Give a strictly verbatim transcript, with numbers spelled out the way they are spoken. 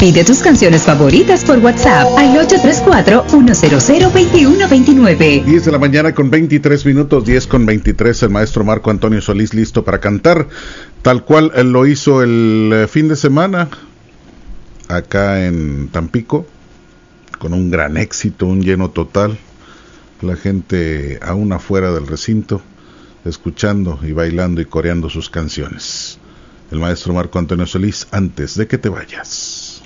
Pide tus canciones favoritas por WhatsApp al ocho tres cuatro, uno cero cero, dos uno dos nueve. diez de la mañana con veintitrés minutos, diez con veintitrés, el maestro Marco Antonio Solís listo para cantar, tal cual él lo hizo el fin de semana, acá en Tampico, con un gran éxito, un lleno total, la gente aún afuera del recinto, escuchando y bailando y coreando sus canciones. El maestro Marco Antonio Solís, antes de que te vayas.